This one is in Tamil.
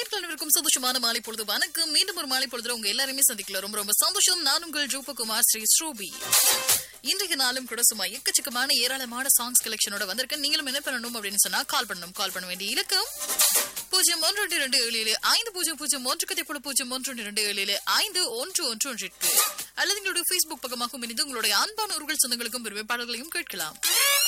நேர்களுக்கும் சந்தோஷமான மாலை பொழுது வணக்கம். மீண்டும் ஒரு மாலை பொழுது உங்க எல்லாருமே சந்திக்கலாம். ரொம்ப ரொம்ப சந்தோஷம். நான் உங்கள் ஜூபகுமார் ஸ்ரீ ஸ்ரூபி. இன்றைய நாளும் கூட சும்மா எக்கச்சக்கமான ஏராளமான சாங்ஸ் கலெக்ஷனோட வந்திருக்கேன். நீங்களும் என்ன பண்ணணும் அப்படின்னு சொன்னா கால் பண்ண வேண்டிய இலக்கம் 0127500127 அல்லது எங்களுடைய Facebook பக்கமாகவும் இணைந்து உங்களுடைய அன்பான சொந்தங்களுக்கும் விரும்ப பாடல்களையும் கேட்கலாம்.